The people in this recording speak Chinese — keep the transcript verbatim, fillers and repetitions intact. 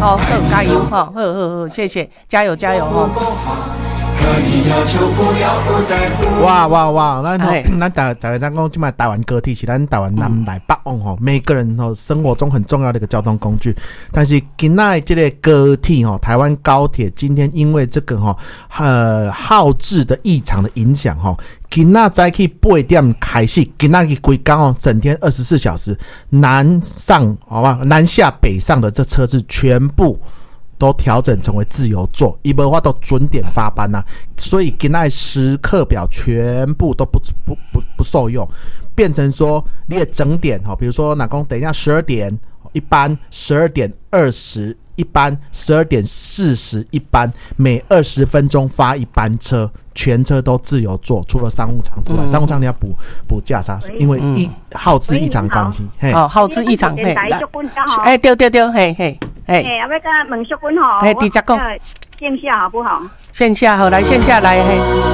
好，好加油哈，好好好，谢谢，加油加油哈。 哇哇哇！咱吼，咱大大家讲讲，今麦台湾高铁是咱台湾南来北往吼，每个人吼生活中很重要的一个交通工具。但是今仔这个高铁吼，台湾高铁今天因为这个吼呃耗资的异常的影响吼，今仔早起八点开始，今仔日规工哦，整天二十四小时南上，好吧，南下北上的这车子全部都调整成为自由座，一般话都准点发班呐、啊，所以今仔时刻表全部都不不不不受用，变成说你的整点哈，比如说哪公等一下十二点一班，十二点二十一班，十二点四十一班，每二十分钟发一班车，全车都自由座，除了商务舱之外，嗯、商务舱你要补补价啥，因为一、嗯、耗资异常关系，嘿， 哦，耗资异常，嘿，哎，对对对，嘿嘿。哎， 要要甲问淑君吼， 哎，直接讲， 线下好不好？ 线下好，来线下来，嘿。